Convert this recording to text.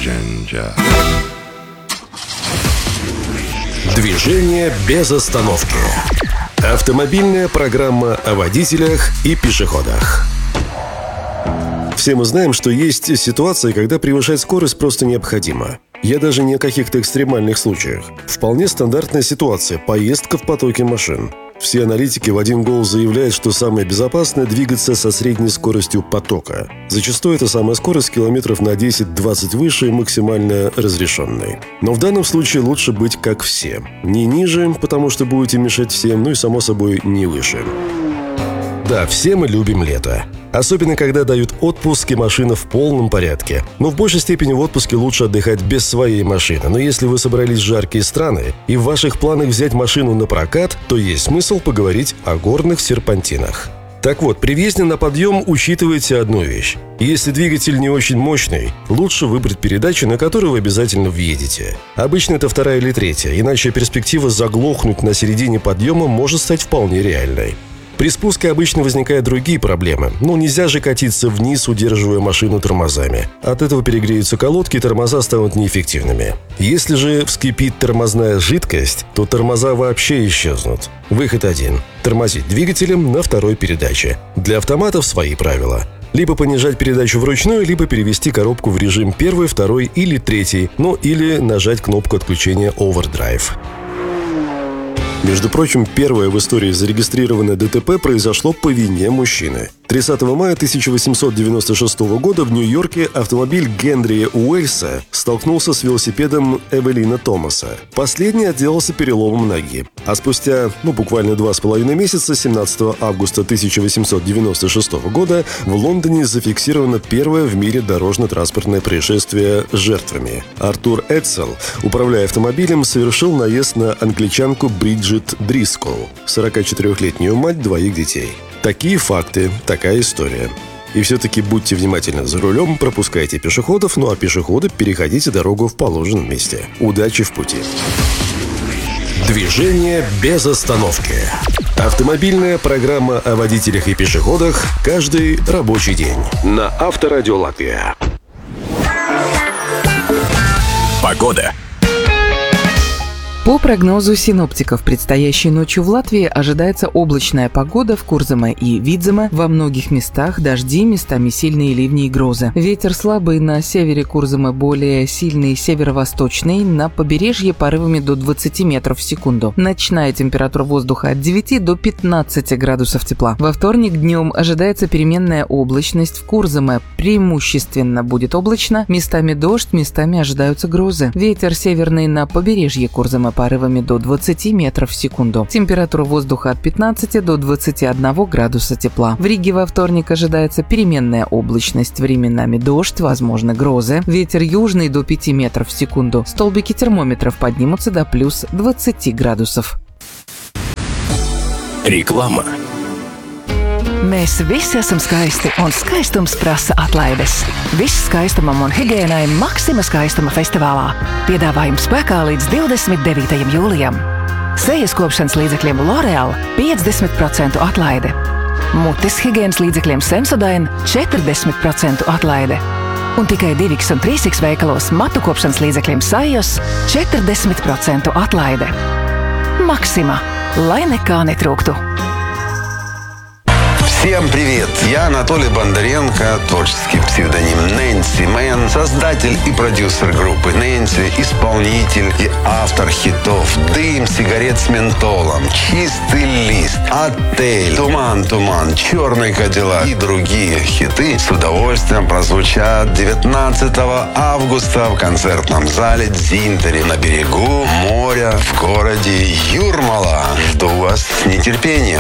Движение без остановки. Автомобильная программа о водителях и пешеходах. Все мы знаем, что есть ситуации, когда превышать скорость просто необходимо. Я даже не о каких-то экстремальных случаях. Вполне стандартная ситуация – поездка в потоке машин. Все аналитики в один голос заявляют, что самое безопасное – двигаться со средней скоростью потока. Зачастую это самая скорость километров на 10-20 выше максимально разрешенной. Но в данном случае лучше быть как все. Не ниже, потому что будете мешать всем, ну и само собой не выше. Да, все мы любим лето. Особенно, когда дают отпуск и машина в полном порядке. Но в большей степени в отпуске лучше отдыхать без своей машины. Но если вы собрались в жаркие страны и в ваших планах взять машину на прокат, то есть смысл поговорить о горных серпантинах. Так вот, при въезде на подъем учитывайте одну вещь. Если двигатель не очень мощный, лучше выбрать передачу, на которую вы обязательно въедете. Обычно это вторая или третья, иначе перспектива заглохнуть на середине подъема может стать вполне реальной. При спуске обычно возникают другие проблемы. Нельзя же катиться вниз, удерживая машину тормозами. От этого перегреются колодки, и тормоза станут неэффективными. Если же вскипит тормозная жидкость, то тормоза вообще исчезнут. Выход один – тормозить двигателем на второй передаче. Для автоматов свои правила. Либо понижать передачу вручную, либо перевести коробку в режим первый, второй или третий, или нажать кнопку отключения Overdrive. Между прочим, первое в истории зарегистрированное ДТП произошло по вине мужчины. 30 мая 1896 года в Нью-Йорке автомобиль Генри Уэльса столкнулся с велосипедом Эвелина Томаса. Последний отделался переломом ноги. А спустя, буквально 2,5 месяца, 17 августа 1896 года, в Лондоне зафиксировано первое в мире дорожно-транспортное происшествие с жертвами. Артур Эдсел, управляя автомобилем, совершил наезд на англичанку Бриджит Дрисколл, 44-летнюю мать двоих детей. Такие факты, такая история. И все-таки будьте внимательны за рулем, пропускайте пешеходов, а пешеходы переходите дорогу в положенном месте. Удачи в пути. Движение без остановки. Автомобильная программа о водителях и пешеходах каждый рабочий день. На Авторадио Латвия. Погода. По прогнозу синоптиков, предстоящей ночью в Латвии ожидается облачная погода в Курзаме и Видземе. Во многих местах дожди, местами сильные ливни и грозы. Ветер слабый на севере Курзаме, более сильный северо-восточный, на побережье порывами до 20 метров в секунду. Ночная температура воздуха от 9 до 15 градусов тепла. Во вторник днем ожидается переменная облачность в Курзаме. Преимущественно будет облачно, местами дождь, местами ожидаются грозы. Ветер северный на побережье Курзаме порывами до 20 метров в секунду. Температура воздуха от 15 до 21 градуса тепла. В Риге во вторник ожидается переменная облачность, временами дождь, возможны грозы. Ветер южный до 5 метров в секунду. Столбики термометров поднимутся до плюс 20 градусов. Реклама. Mēs visi esam skaisti, un skaistums prasa atlaides. Viss skaistumam un higiēnai Maksima skaistuma festivālā. Piedāvājums spēkā līdz 29. jūlijam. Sejas kopšanas līdzekļiem L'Oreal 50% atlaide. Mutes higienas līdzekļiem Sensodyne 40% atlaide. Un tikai 2X un 3X veikalos matu kopšanas līdzekļiem Sajos 40% atlaide. Maksima, lai nekā netrūktu. Всем привет! Я Анатолий Бондаренко, творческий псевдоним Нэнси Мэн, создатель и продюсер группы Нэнси, исполнитель и автор хитов «Дым сигарет с ментолом», «Чистый лист», «Отель», «Туман-туман», «Черный Кадиллак» и другие хиты с удовольствием прозвучат 19 августа в концертном зале «Дзинтери» на берегу моря в городе Юрмала. Жду вас с нетерпением.